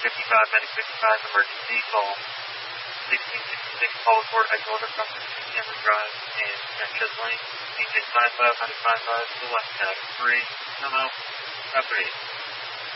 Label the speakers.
Speaker 1: 55, medic 55, emergency call. 1666, call report, I told her from Cameron Drive and Sanchez Lane. DJ 55, 155, to the left side, 3, come out, after 8.